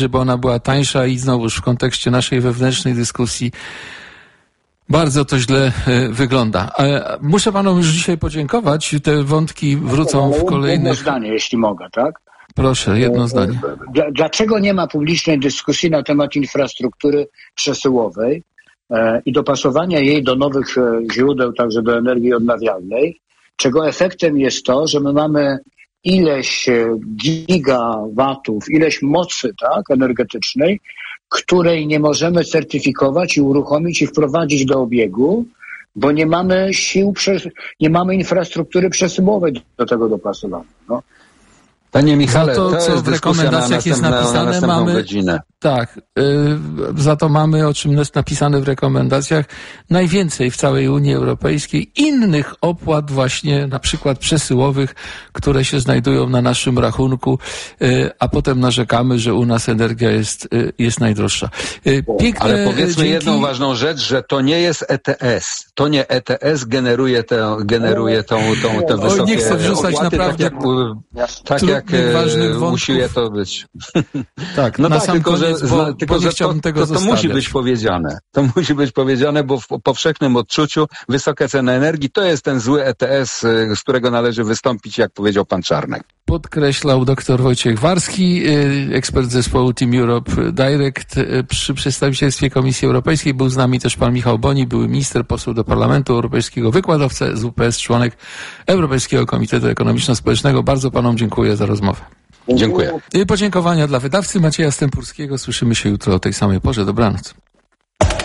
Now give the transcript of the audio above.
żeby ona była tańsza i znowuż w kontekście naszej wewnętrznej dyskusji bardzo to źle wygląda. Muszę panom już dzisiaj podziękować. Te wątki wrócą w kolejnych... Jedno zdanie, jeśli mogę, tak? Proszę, jedno zdanie. Dlaczego nie ma publicznej dyskusji na temat infrastruktury przesyłowej i dopasowania jej do nowych źródeł, także do energii odnawialnej, czego efektem jest to, że my mamy ileś gigawatów, ileś mocy, tak, energetycznej, której nie możemy certyfikować i uruchomić i wprowadzić do obiegu, bo nie mamy sił, nie mamy infrastruktury przesyłowej do tego dopasowania. No. Panie Michale, to co jest w rekomendacjach jest napisane, mamy godzinę. Tak, za to mamy, o czym jest napisane w rekomendacjach, najwięcej w całej Unii Europejskiej innych opłat właśnie na przykład przesyłowych, które się znajdują na naszym rachunku, a potem narzekamy, że u nas energia jest najdroższa. Piękne, ale powiedzmy dzięki... jedną ważną rzecz, że to nie jest ETS. To nie ETS generuje te wysokie nie chcę wrzucać opłaty, naprawdę tak jak musi to być. Tak, no na tak, sam tylko koniec, że to musi być powiedziane. To musi być powiedziane, bo w powszechnym odczuciu wysokie ceny energii to jest ten zły ETS, z którego należy wystąpić, jak powiedział pan Czarnek. Podkreślał dr Wojciech Warski, ekspert zespołu Team Europe Direct przy przedstawicielstwie Komisji Europejskiej. Był z nami też pan Michał Boni, były minister, poseł do Parlamentu Europejskiego, wykładowca z UPS, członek Europejskiego Komitetu Ekonomiczno-Społecznego. Bardzo panom dziękuję za rozmowę. Dziękuję. I podziękowania dla wydawcy Macieja Stępurskiego. Słyszymy się jutro o tej samej porze. Dobranoc.